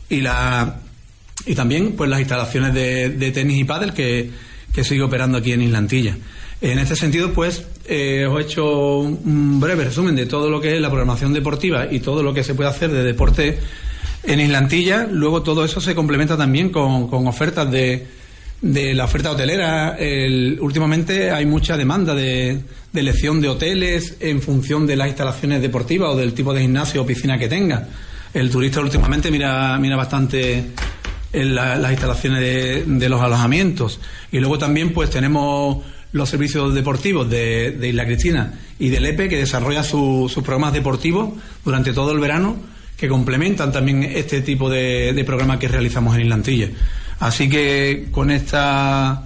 y también pues las instalaciones de tenis y pádel que sigue operando aquí en Islantilla. En este sentido, pues os he hecho un breve resumen de todo lo que es la programación deportiva y todo lo que se puede hacer de deporte en Islantilla. Luego todo eso se complementa también con ofertas de la oferta hotelera. Últimamente hay mucha demanda de elección de hoteles en función de las instalaciones deportivas o del tipo de gimnasio o piscina que tenga. El turista últimamente mira bastante en las instalaciones de los alojamientos. Y luego también pues tenemos los servicios deportivos de Isla Cristina y del EPE, que desarrolla sus programas deportivos durante todo el verano, que complementan también este tipo de programas que realizamos en Islantilla. Así que con esta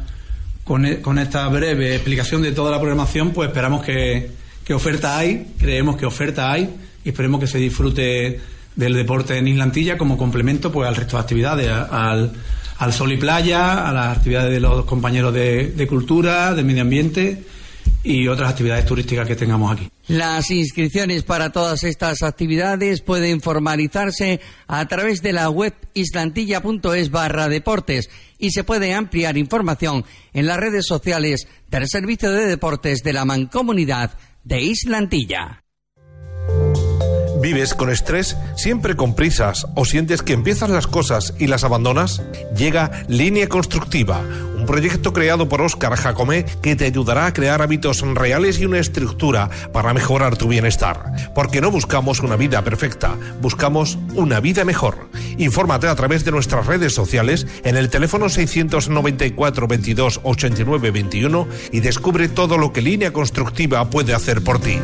breve explicación de toda la programación, pues esperamos que oferta hay, creemos que oferta hay, y esperemos que se disfrute del deporte en Islantilla como complemento pues al resto de actividades, al sol y playa, a las actividades de los compañeros de cultura, de medio ambiente y otras actividades turísticas que tengamos aquí. Las inscripciones para todas estas actividades pueden formalizarse a través de la web islantilla.es/deportes y se puede ampliar información en las redes sociales del Servicio de Deportes de la Mancomunidad de Islantilla. ¿Vives con estrés? ¿Siempre con prisas? ¿O sientes que empiezas las cosas y las abandonas? Llega Línea Constructiva, un proyecto creado por Óscar Jacomé que te ayudará a crear hábitos reales y una estructura para mejorar tu bienestar. Porque no buscamos una vida perfecta, buscamos una vida mejor. Infórmate a través de nuestras redes sociales en el teléfono 694 22 89 21 y descubre todo lo que Línea Constructiva puede hacer por ti.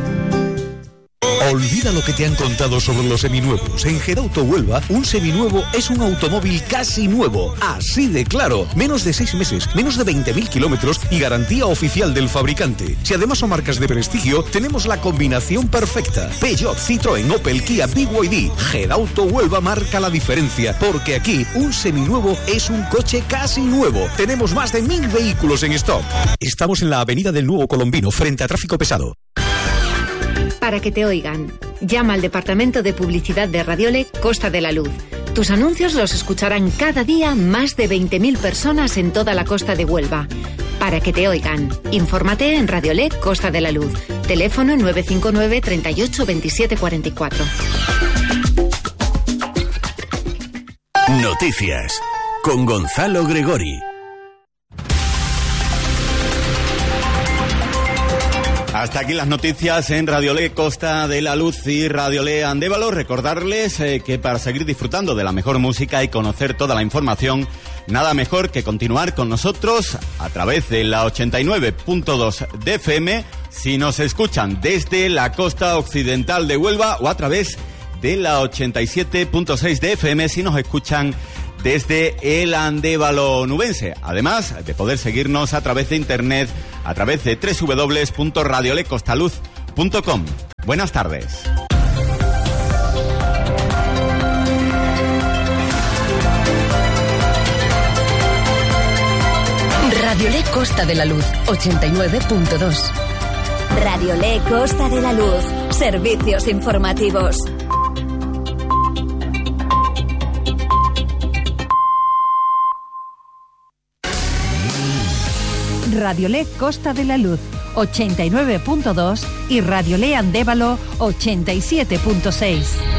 Olvida lo que te han contado sobre los seminuevos. En Gerauto Huelva, un seminuevo es un automóvil casi nuevo. Así de claro. Menos de 6 meses, menos de 20.000 kilómetros y garantía oficial del fabricante. Si además son marcas de prestigio, tenemos la combinación perfecta. Peugeot, Citroën, Opel, Kia, BYD. Gerauto Huelva marca la diferencia, porque aquí un seminuevo es un coche casi nuevo. Tenemos más de 1.000 vehículos en stock. Estamos en la Avenida del Nuevo Colombino, frente a tráfico pesado. Para que te oigan, llama al Departamento de Publicidad de Radiole Costa de la Luz Tus anuncios los escucharán cada día más de 20.000 personas en toda la costa de Huelva. Para que te oigan, infórmate en Radiolec Costa de la Luz. Teléfono 959 38 27 44. Noticias con Gonzalo Gregori. Hasta aquí las noticias en Radiolec Costa de la Luz y Radiolec Andévalo. Recordarles que para seguir disfrutando de la mejor música y conocer toda la información, nada mejor que continuar con nosotros a través de la 89.2 de FM, si nos escuchan desde la costa occidental de Huelva, o a través de la 87.6 de FM, si nos escuchan desde el Andévalo nubense. Además de poder seguirnos a través de internet, a través de www.radiolecostaluz.com. Buenas tardes. Radiolec Costa de la Luz, 89.2. Radiolec Costa de la Luz, servicios informativos. Radiolec Costa de la Luz 89.2 y Radiolec Andévalo 87.6.